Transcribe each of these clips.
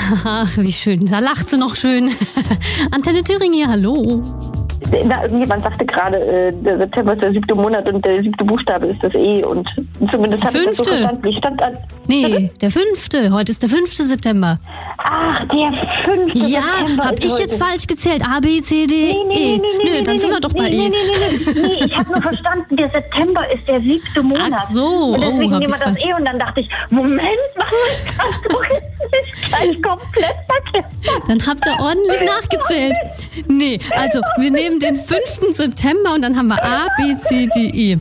Ach, wie schön. Da lacht sie noch schön. Antenne Thüringen hier, hallo. Irgendjemand sagte gerade, der September ist der 7. Monat und der 7. Buchstabe ist das E und zumindest habe ich das so verstanden. Nee, der 5. Heute ist der 5. September. Ach, der 5. Ja, September. hab ich jetzt falsch gezählt? A, B, C, D, E. Nee, dann sind wir doch bei E. Nee, ich habe nur verstanden, der September ist der 7. Monat. Ach so, und deswegen nehmen wir das falsch. E und dann dachte ich, Moment mal, das ist gleich komplett verkehrt. Dann habt ihr ordentlich nachgezählt. Nee, also wir nehmen den 5. September und dann haben wir A, B, C, D, E.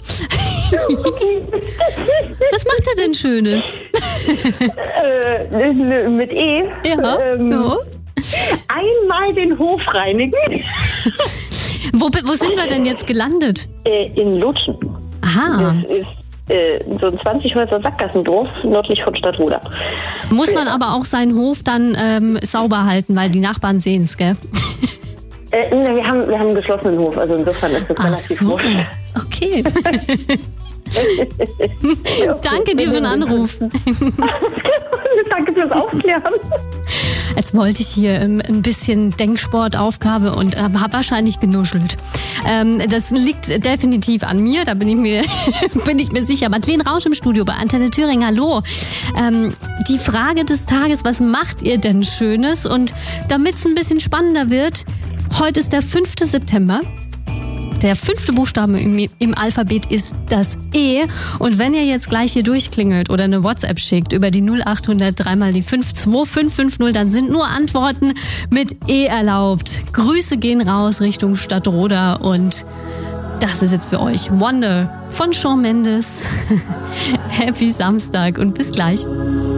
Was macht er denn Schönes? Mit E? Ja. Einmal den Hof reinigen. Wo sind wir denn jetzt gelandet? In Lutschen. Aha. Das ist so ein 20 Häuser Sackgassendorf nördlich von Stadtroda. Muss man aber auch seinen Hof dann sauber halten, weil die Nachbarn sehen es, gell? Wir haben einen geschlossenen Hof, also insofern ist das relativ so. wurscht. Okay. Danke dir für den Anruf. Danke fürs Aufklären. Jetzt wollte ich hier ein bisschen Denksportaufgabe und habe wahrscheinlich genuschelt. Das liegt definitiv an mir, da bin ich mir sicher. Madeleine Rausch im Studio bei Antenne Thüringen, hallo. Die Frage des Tages, was macht ihr denn Schönes? Und damit es ein bisschen spannender wird, heute ist der 5. September. Der 5. Buchstabe im Alphabet ist das E. Und wenn ihr jetzt gleich hier durchklingelt oder eine WhatsApp schickt über die 0800 3 mal die 5 2550, dann sind nur Antworten mit E erlaubt. Grüße gehen raus Richtung Stadtroda und das ist jetzt für euch Wonder von Shawn Mendes. Happy Samstag und bis gleich.